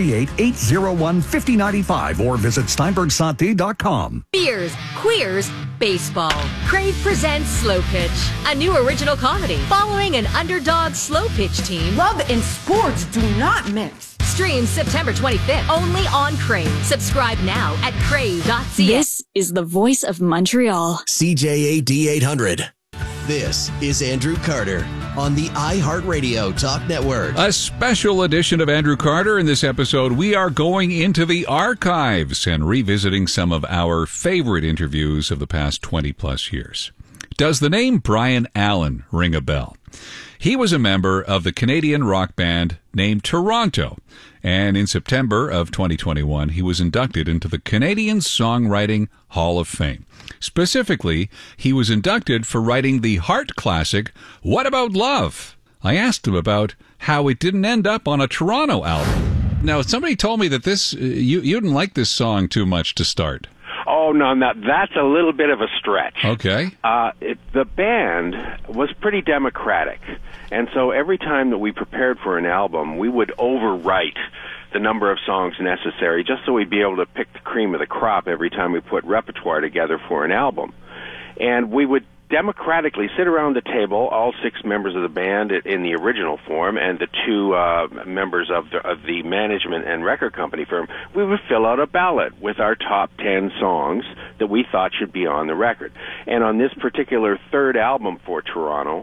Speaker 17: 438-801-5095 or visit SteinbergSanté.com.
Speaker 27: Beers, queers, baseball. Crave presents Slow Pitch, a new original comedy following an underdog slow pitch team.
Speaker 28: Love and sports do not mix.
Speaker 27: Streams September 25th only on Crave. Subscribe now at crave.ca.
Speaker 12: This is the voice of Montreal.
Speaker 10: CJAD 800. This is Andrew Carter on the iHeartRadio Talk Network.
Speaker 15: A special edition of Andrew Carter. In this episode, we are going into the archives and revisiting some of our favorite interviews of the past 20-plus years. Does the name Brian Allen ring a bell? He was a member of the Canadian rock band named Toronto, and in September of 2021, he was inducted into the Canadian Songwriting Hall of Fame. Specifically, he was inducted for writing the Heart classic, What About Love? I asked him about how it didn't end up on a Toronto album. Now, somebody told me that you didn't like this song too much to start.
Speaker 29: Oh, no, that's a little bit of a stretch.
Speaker 15: Okay.
Speaker 29: The band was pretty democratic, and so every time that we prepared for an album, we would overwrite the number of songs necessary just so we'd be able to pick the cream of the crop every time we put repertoire together for an album. And we would democratically sit around the table, all 6 members of the band in the original form, and the 2 members of the management and record company firm. We would fill out a ballot with our top 10 songs that we thought should be on the record. And on this particular third album for Toronto,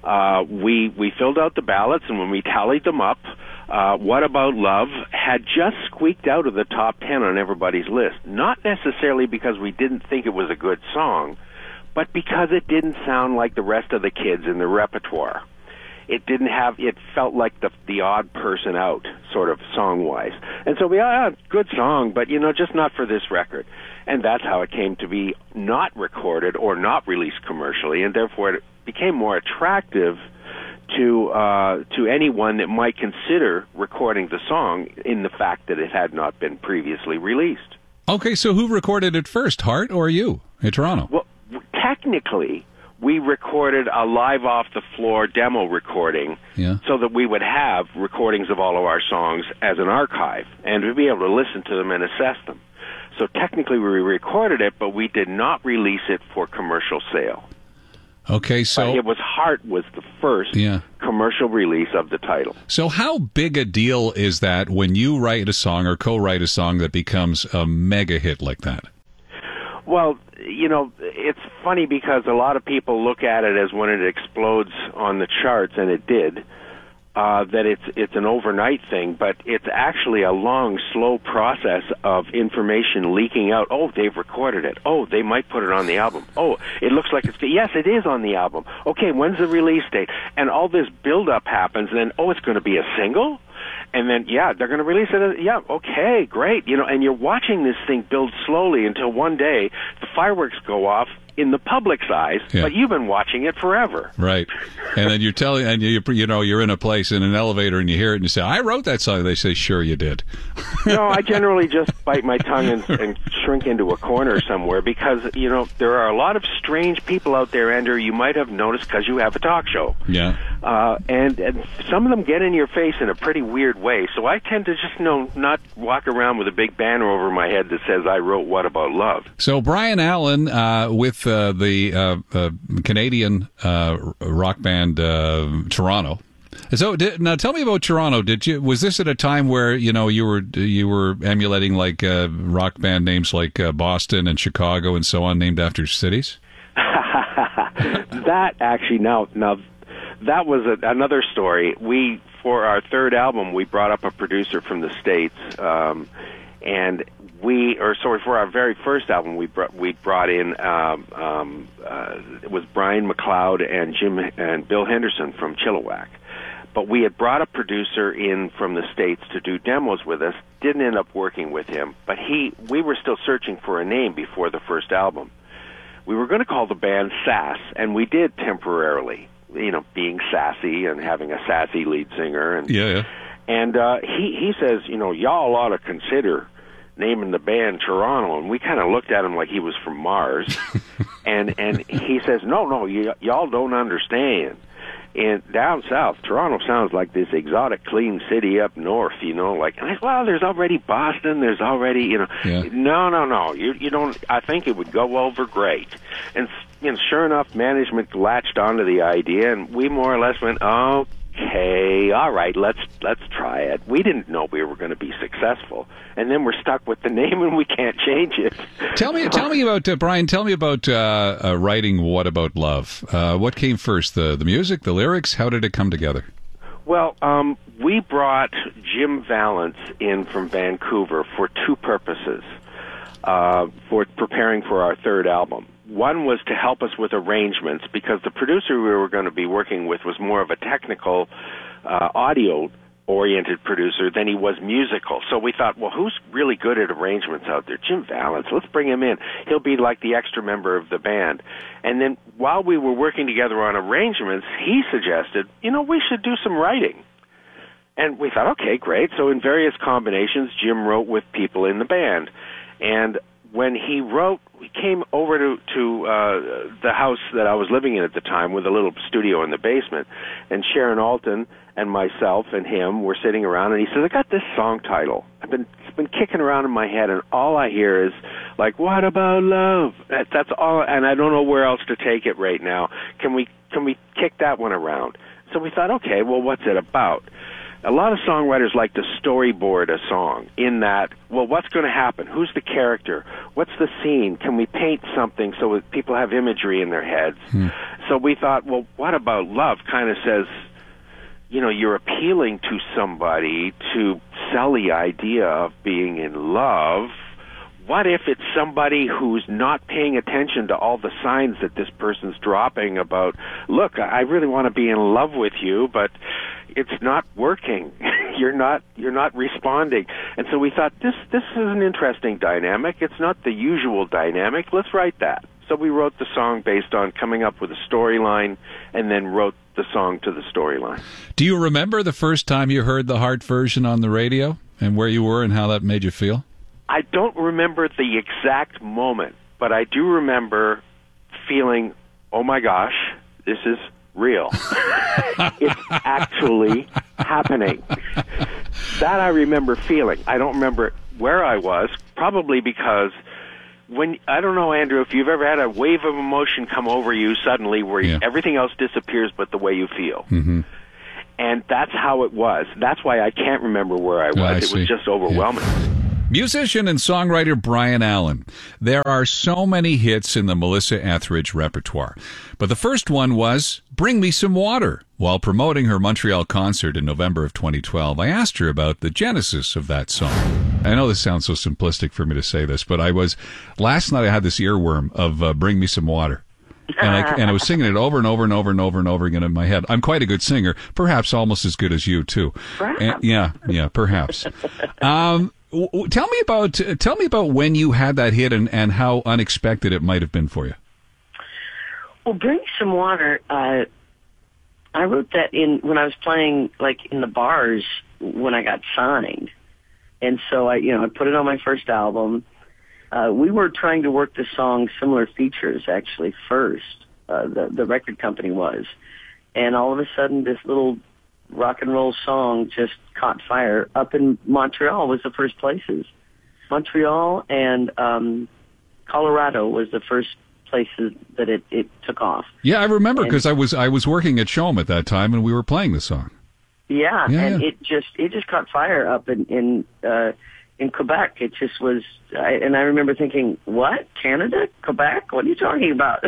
Speaker 29: we filled out the ballots, and when we tallied them up, What About Love had just squeaked out of the top 10 on everybody's list. Not necessarily because we didn't think it was a good song, but because it didn't sound like the rest of the kids in the repertoire. It felt like the odd person out, sort of song-wise. And so good song, but, just not for this record. And that's how it came to be not recorded or not released commercially, and therefore it became more attractive to anyone that might consider recording the song in the fact that it had not been previously released.
Speaker 15: Okay, so who recorded it first, Hart or you in Toronto?
Speaker 29: Well, technically, we recorded a live off-the-floor demo recording so that we would have recordings of all of our songs as an archive and to be able to listen to them and assess them. So technically we recorded it, but we did not release it for commercial sale.
Speaker 15: Okay, so...
Speaker 29: But it was Heart was the first commercial release of the title.
Speaker 15: So how big a deal is that when you write a song or co-write a song that becomes a mega hit like that?
Speaker 29: Well, you know, it's funny because a lot of people look at it as when it explodes on the charts, and it did, that it's an overnight thing, but it's actually a long, slow process of information leaking out. Oh, they've recorded it. Oh, they might put it on the album. Oh, it looks like it's... Yes, it is on the album. Okay, when's the release date? And all this build-up happens, and then, oh, it's going to be a single? And then, they're going to release it. Yeah, okay, great. You know, and you're watching this thing build slowly until one day the fireworks go off in the public's eyes, but you've been watching it forever.
Speaker 15: Right. And then you're telling, and you're in a place in an elevator and you hear it and you say, I wrote that song. They say, sure you did.
Speaker 29: No, I generally just bite my tongue and shrink into a corner somewhere because, you know, there are a lot of strange people out there, Andrew, you might have noticed because you have a talk show.
Speaker 15: Yeah.
Speaker 29: And some of them get in your face in a pretty weird way. So I tend to just not walk around with a big banner over my head that says I wrote What About Love.
Speaker 15: So Brian Allen with the Canadian rock band Toronto. So now tell me about Toronto. Was this at a time where you were emulating like rock band names like Boston and Chicago and so on, named after cities?
Speaker 29: That actually now that was another story. For our third album, we brought up a producer from the States, and for our very first album, we brought in it was Brian McLeod and Bill Henderson from Chilliwack. But we had brought a producer in from the States to do demos with us. Didn't end up working with him, but we were still searching for a name before the first album. We were going to call the band Sass, and we did temporarily, being sassy and having a sassy lead singer. And And he says, y'all ought to consider naming the band Toronto. And we kind of looked at him like he was from Mars. and he says, no, y'all don't understand. And down south, Toronto sounds like this exotic, clean city up north, there's already Boston, there's already, No, you don't, I think it would go over great. And, sure enough, management latched onto the idea, and we more or less went, okay, all right, let's try it. We didn't know we were going to be successful, and then we're stuck with the name, and we can't change it.
Speaker 15: Tell me about Brian. Tell me about writing "What About Love." What came first, the music, the lyrics? How did it come together?
Speaker 29: Well, we brought Jim Vallance in from Vancouver for two purposes for preparing for our third album. One was to help us with arrangements, because the producer we were going to be working with was more of a technical, audio-oriented producer than he was musical. So we thought, well, who's really good at arrangements out there? Jim Vallance. Let's bring him in. He'll be like the extra member of the band. And then while we were working together on arrangements, he suggested, we should do some writing. And we thought, okay, great. So in various combinations, Jim wrote with people in the band. And when he wrote, we came over to the house that I was living in at the time with a little studio in the basement, and Sharon Alton and myself and him were sitting around, and he says, I got this song title. It's been kicking around in my head, and all I hear is, like, what about love? That's all, and I don't know where else to take it right now. Can we kick that one around? So we thought, okay, well, what's it about? A lot of songwriters like to storyboard a song in that, well, what's going to happen? Who's the character? What's the scene? Can we paint something so that people have imagery in their heads? So we thought, well, what about love? Kind of says, you're appealing to somebody to sell the idea of being in love. What if it's somebody who's not paying attention to all the signs that this person's dropping about, look, I really want to be in love with you, but it's not working. You're not responding. And so we thought, this is an interesting dynamic. It's not the usual dynamic. Let's write that. So we wrote the song based on coming up with a storyline, and then wrote the song to the storyline.
Speaker 15: Do you remember the first time you heard the Heart version on the radio, and where you were and how that made you feel?
Speaker 29: I don't remember the exact moment, but I do remember feeling oh my gosh, this is real. It's actually happening. That I remember feeling. I don't remember where I was, probably because I don't know, Andrew, if you've ever had a wave of emotion come over you suddenly where everything else disappears but the way you feel.
Speaker 15: Mm-hmm.
Speaker 29: And that's how it was. That's why I can't remember where I was. It was just overwhelming.
Speaker 15: Musician and songwriter Brian Allen. There are so many hits in the Melissa Etheridge repertoire. But the first one was Bring Me Some Water. While promoting her Montreal concert in November of 2012, I asked her about the genesis of that song. I know this sounds so simplistic for me to say this, but last night I had this earworm of Bring Me Some Water. And I was singing it over and over and over and over and over again in my head. I'm quite a good singer, perhaps almost as good as you too.
Speaker 29: Perhaps.
Speaker 15: Yeah, perhaps. Tell me about when you had that hit and how unexpected it might have been for you.
Speaker 1: Well, Bring Some Water, I wrote that when I was playing in the bars when I got signed. And so I put it on my first album. We were trying to work the song similar features actually first. The record company was. And all of a sudden this little rock and roll song just caught fire up in Montreal was the first places. Montreal and Colorado was the first places that it took off.
Speaker 15: Yeah, I remember because I was working at Show'em at that time and we were playing the song.
Speaker 1: It just caught fire up in Quebec. It just was, and I remember thinking, what? Canada? Quebec? What are you talking about?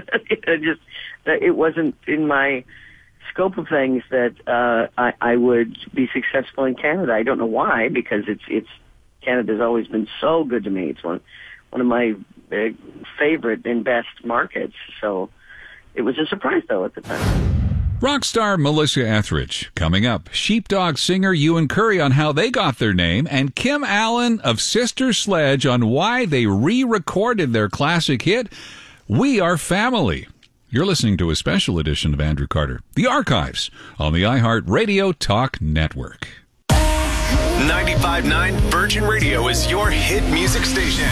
Speaker 1: It wasn't in my scope of things that I would be successful in Canada. I don't know why, because Canada's always been so good to me. It's one of my favorite and best markets. So it was a surprise, though, at the time.
Speaker 15: Rock star Melissa Etheridge. Coming up, Sheepdog singer Ewan Curry on how they got their name, and Kim Allen of Sister Sledge on why they re-recorded their classic hit, We Are Family. You're listening to a special edition of Andrew Carter, The Archives, on the iHeart Radio Talk Network.
Speaker 8: 95.9 Virgin Radio is your hit music station.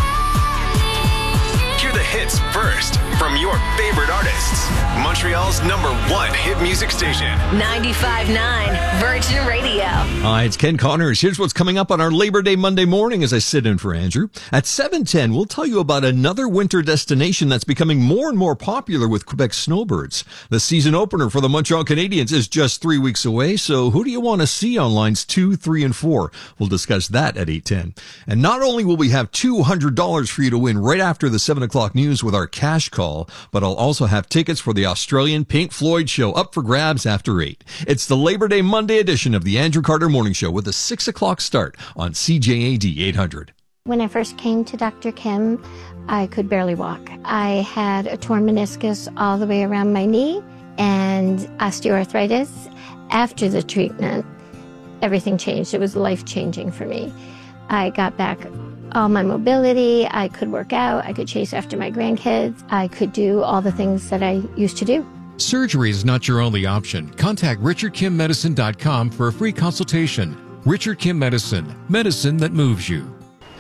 Speaker 8: Hear the hits first from your favorite artists. Montreal's #1 hit music station.
Speaker 27: 95.9 Virgin Radio.
Speaker 9: Hi, it's Ken Connors. Here's what's coming up on our Labor Day Monday morning as I sit in for Andrew. At 7:10, we'll tell you about another winter destination that's becoming more and more popular with Quebec snowbirds. The season opener for the Montreal Canadiens is just 3 weeks away, so who do you want to see on lines 2, 3, and 4? We'll discuss that at 8:10. And not only will we have $200 for you to win right after the 7 o'clock news with our cash call, but I'll also have tickets for the Australian Pink Floyd show up for grabs after 8. It's the Labor Day Monday edition of the Andrew Carter Morning Show with a 6 o'clock start on CJAD 800.
Speaker 13: When I first came to Dr. Kim, I could barely walk. I had a torn meniscus all the way around my knee and osteoarthritis. After the treatment, everything changed. It was life-changing for me. I got back all my mobility. I could work out. I could chase after my grandkids. I could do all the things that I used to do.
Speaker 16: Surgery is not your only option. Contact RichardKimMedicine.com for a free consultation. Richard Kim Medicine. Medicine that moves you.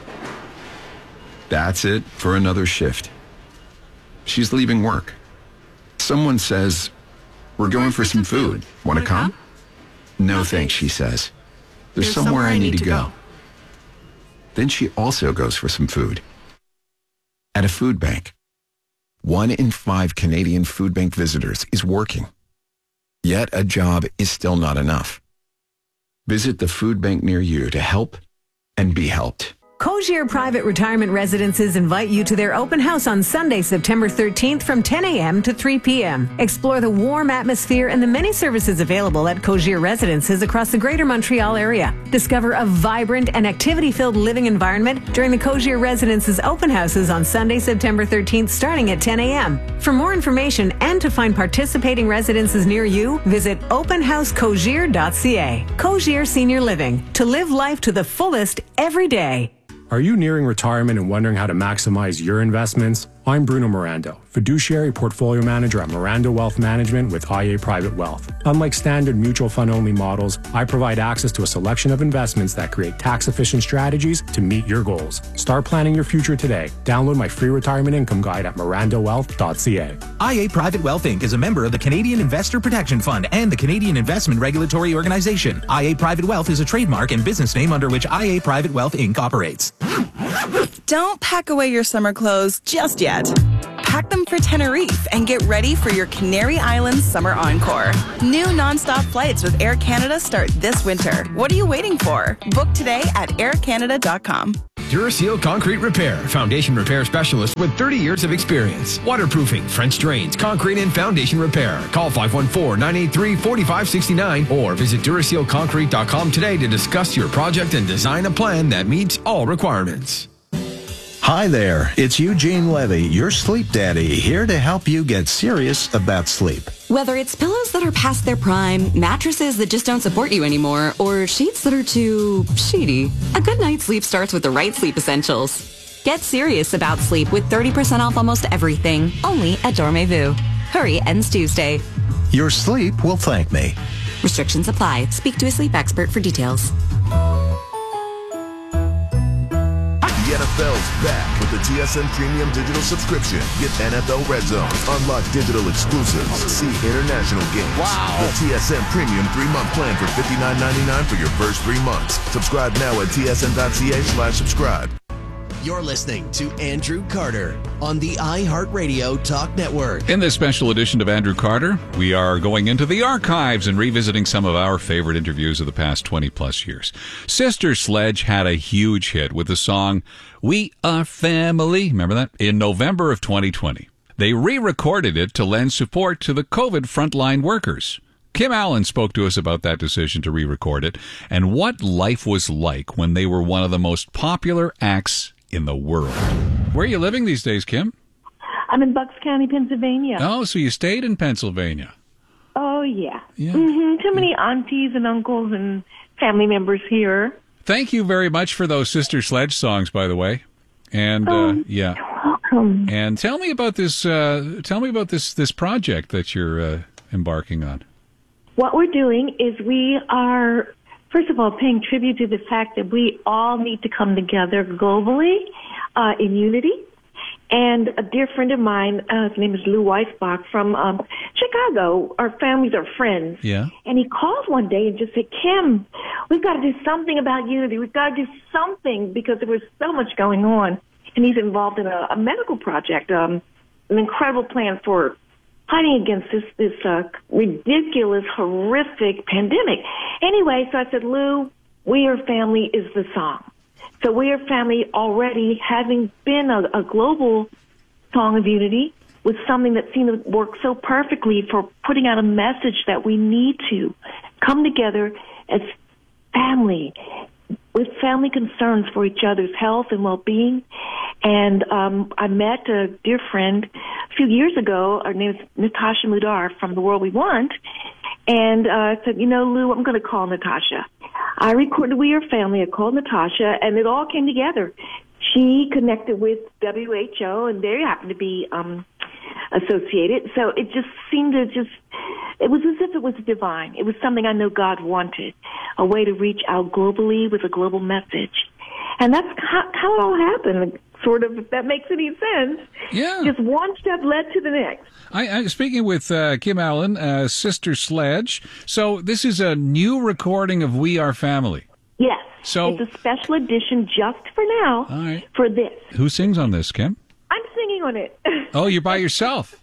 Speaker 11: That's it for another shift. She's leaving work. Someone says, "We're going for some food. Want to come?" "No, thanks," she says. "There's somewhere I need to go." Then she also goes for some food. At a food bank. 1 in 5 Canadian food bank visitors is working. Yet a job is still not enough. Visit the food bank near you to help and be helped.
Speaker 18: Cogier Private Retirement Residences invite you to their open house on Sunday, September 13th from 10 a.m. to 3 p.m. Explore the warm atmosphere and the many services available at Cogier Residences across the Greater Montreal area. Discover a vibrant and activity-filled living environment during the Cogier Residences open houses on Sunday, September 13th, starting at 10 a.m. For more information and to find participating residences near you, visit openhousecogier.ca. Cogier Senior Living. To live life to the fullest every day.
Speaker 20: Are you nearing retirement and wondering how to maximize your investments?
Speaker 6: I'm Bruno Mirando, fiduciary portfolio manager at Mirando Wealth Management with IA Private Wealth. Unlike standard mutual fund-only models, I provide access to a selection of investments that create tax-efficient strategies to meet your goals. Start planning your future today. Download my free retirement income guide at mirandowealth.ca.
Speaker 14: IA Private Wealth Inc. is a member of the Canadian Investor Protection Fund and the Canadian Investment Regulatory Organization. IA Private Wealth is a trademark and business name under which IA Private Wealth Inc. operates.
Speaker 20: Don't pack away your summer clothes just yet. Pack them for Tenerife and get ready for your Canary Islands Summer Encore. New nonstop flights with Air Canada start this winter. What are you waiting for? Book today at aircanada.com.
Speaker 21: Duraseal Concrete Repair, foundation repair specialist with 30 years of experience. Waterproofing, French drains, concrete and foundation repair. Call 514-983-4569 or visit DurasealConcrete.com today to discuss your project and design a plan that meets all requirements.
Speaker 22: Hi there, it's Eugene Levy, your sleep daddy, here to help you get serious about sleep.
Speaker 23: Whether it's pillows that are past their prime, mattresses that just don't support you anymore, or sheets that are too sheety, a good night's sleep starts with the right sleep essentials. Get serious about sleep with 30% off almost everything, only at Dormez-vous. Hurry ends Tuesday.
Speaker 22: Your sleep will thank me.
Speaker 23: Restrictions apply. Speak to a sleep expert for details.
Speaker 24: The NFL's back with the TSN Premium Digital subscription. Get NFL Red Zone, unlock digital exclusives, see international games. Wow! The TSN Premium 3-month plan for $59.99 for your first 3 months. Subscribe now at tsn.ca/subscribe.
Speaker 10: You're listening to Andrew Carter on the iHeartRadio Talk Network.
Speaker 15: In this special edition of Andrew Carter, we are going into the archives and revisiting some of our favorite interviews of the past 20-plus years. Sister Sledge had a huge hit with the song We Are Family, remember that? In November of 2020. They re-recorded it to lend support to the COVID frontline workers. Kim Allen spoke to us about that decision to re-record it and what life was like when they were one of the most popular acts in the world. Where are you living these days, Kim?
Speaker 25: I'm in Bucks County, Pennsylvania.
Speaker 15: Oh, so you stayed in Pennsylvania.
Speaker 25: Oh, yeah. Too many aunties and uncles and family members here.
Speaker 15: Thank you very much for those Sister Sledge songs, by the way. And yeah,
Speaker 25: welcome.
Speaker 15: And tell me about this. This project that you're embarking on.
Speaker 25: What we're doing is we are, first of all, paying tribute to the fact that we all need to come together globally in unity. And a dear friend of mine, his name is Lou Weisbach from Chicago. Our families are friends.
Speaker 15: Yeah.
Speaker 25: And he called one day and just said, Kim, we've got to do something about unity. We've got to do something because there was so much going on. And he's involved in a medical project, an incredible plan for fighting against this ridiculous, horrific pandemic. Anyway, so I said, Lou, We Are Family is the song. So We Are Family, already having been a global song of unity, was something that seemed to work so perfectly for putting out a message that we need to come together as family, with family concerns for each other's health and well-being. And I met a dear friend a few years ago. Her name is Natasha Mudar from The World We Want. And I said, Lou, I'm going to call Natasha. I recorded We Are Family. I called Natasha, and it all came together. She connected with WHO, and they happened to be associated. So it just seemed to it was as if it was divine. It was something I know God wanted, a way to reach out globally with a global message. And that's how it all happened, sort of, if that makes any sense.
Speaker 15: Yeah.
Speaker 25: Just one step led to the next.
Speaker 15: I'm speaking with Kim Allen, Sister Sledge. So this is a new recording of We Are Family.
Speaker 25: Yes.
Speaker 15: So
Speaker 25: it's a special edition just for now,
Speaker 15: all right,
Speaker 25: for this.
Speaker 15: Who sings on this, Kim?
Speaker 25: I'm singing on it.
Speaker 15: Oh, you're by yourself?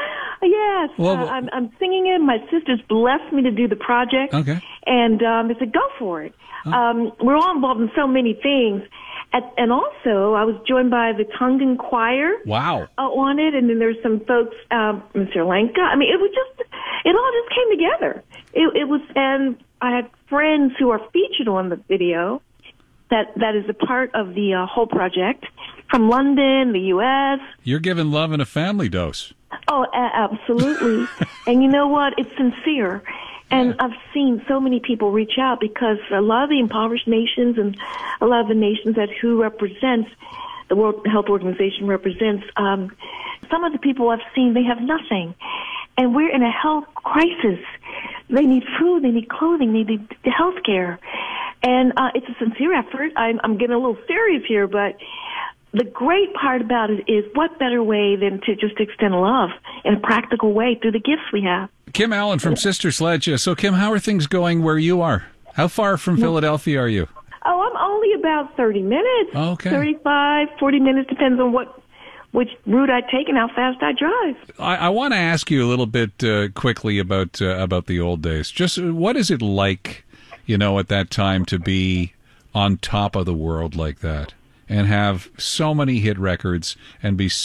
Speaker 25: Yes.
Speaker 15: Well,
Speaker 25: I'm singing it. My sisters blessed me to do the project.
Speaker 15: Okay.
Speaker 25: And I said, go for it. We're all involved in so many things. And also, I was joined by the Tongan Choir.
Speaker 15: Wow.
Speaker 25: On it. And then there's some folks from Sri Lanka. I mean, it all just came together. It was, and I had friends who are featured on the video that is a part of the whole project from London, the U.S.
Speaker 15: You're giving love in a family dose.
Speaker 25: Oh, absolutely. And you know what? It's sincere. And I've seen so many people reach out because a lot of the impoverished nations and a lot of the nations that WHO represents, the World Health Organization represents, some of the people I've seen, they have nothing. And we're in a health crisis. They need food, they need clothing, they need health care. And it's a sincere effort. I'm getting a little serious here, but the great part about it is what better way than to just extend love in a practical way through the gifts we have.
Speaker 15: Kim Allen from Sister Sledge. So, Kim, how are things going where you are? How far from Philadelphia are you?
Speaker 25: Oh, I'm only about 30 minutes.
Speaker 15: Okay.
Speaker 25: 35, 40 minutes, depends on which route I take and how fast I drive.
Speaker 15: I want to ask you a little bit quickly about the old days. Just what is it like, at that time to be on top of the world like that and have so many hit records and be